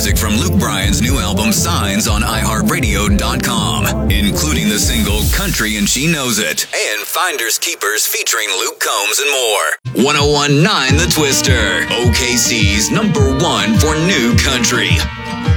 music from Luke Bryan's new album Signs on iHeartRadio.com, including the single Country and She Knows It, and Finders Keepers featuring Luke Combs and more. 101.9 The Twister, OKC's #1 for new country.